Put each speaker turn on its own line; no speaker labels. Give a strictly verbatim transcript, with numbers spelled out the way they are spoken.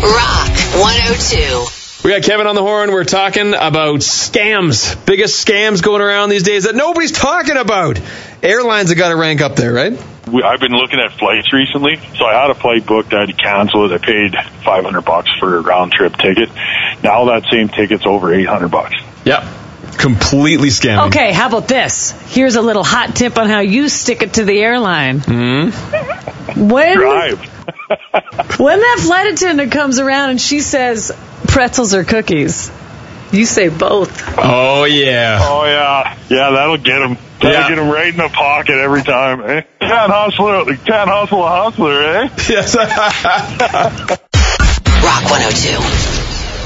Rock one oh two.
We got Kevin on the horn. We're talking about scams. Biggest scams going around these days that nobody's talking about. Airlines have got to rank up there, right?
We, I've been looking at flights recently. So I had a flight booked. I had to cancel it. I paid five hundred bucks for a round trip ticket. Now that same ticket's over eight hundred bucks.
Yep. Completely scamming.
Okay, how about this? Here's a little hot tip on how you stick it to the airline.
Mm-hmm.
When,
Drive.
when that flight attendant comes around and she says pretzels or cookies, you say both.
Oh, yeah.
Oh, yeah. Yeah, that'll get them. That'll
Yeah.
get them right in the pocket every time, eh? Can't hustle, can't hustle a hustler, eh?
Yes.
Rock one oh two.